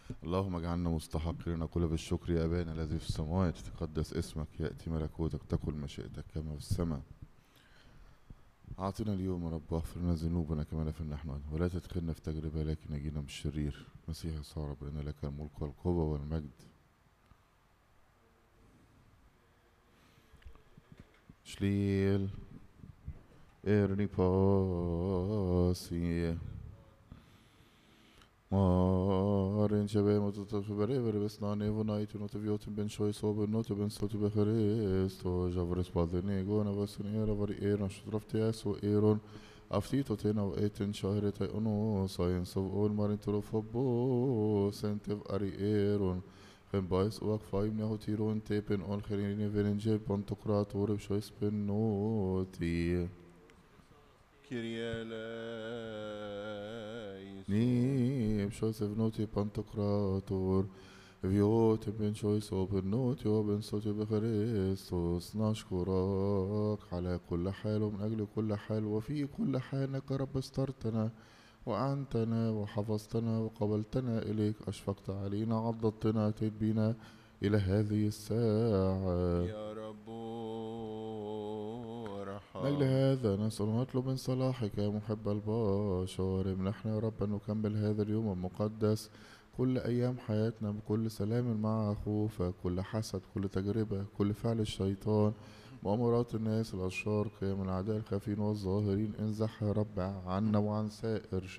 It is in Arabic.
اللهم اجعلنا مستحقين نقول بالشكر يا أبانا الذي في السماوات، تقدس اسمك، يأتي ملكوتك، تكن مشيئتك كما في السماء. أعطنا اليوم يا رب، واغفر لنا ذنوبنا كما نغفر نحن، ولا تدخلنا في تجربة لكن نجينا من الشرير. مسيح يسوع ربنا، لك الملك والقوة والمجد. شليل إرني باسي مارن شبه متطف بريبر بسناني ونايت نوتفيوت بن شوي صوب نوت بن صوت بخريستو جافرس بالدني جونا بسني رفر إيرون شطرفت ياسو إيرون أفتيتو تينا وإيتن شهر تاي أنو ساين أول مارن تروفوبو سنتف أري إيرون فين بايس وقت فايم نهو تيرون تيبن أول خيريني فينجي بانتقراتور بشويس بن نوتي Kyrie eleison. نيم شويسف نوتي بانتقراطور فيوت بن شويس وبن نوتي وبن صوتي بخريستوس. نشكرك على كل حال ومن أجل كل حال وفي كل حال إنك يا رب استرتنا وأعنتنا وحفظتنا وقبلتنا إليك، أشفقت علينا، عضدتنا، أتيت بنا إلى هذه الساعة. يا رب من أجل ارحم. هذا نسأل ونطلب من صلاحك يا محب البشر، امنحنا يا رب أن نكمل هذا اليوم المقدس كل أيام حياتنا بكل سلام مع خوفك، كل حسد، كل تجربة، كل فعل الشيطان، مؤامرات الناس الأشرار، قيام الأعداء الخافين والظاهرين، انزح يا رب عنا وعن سائر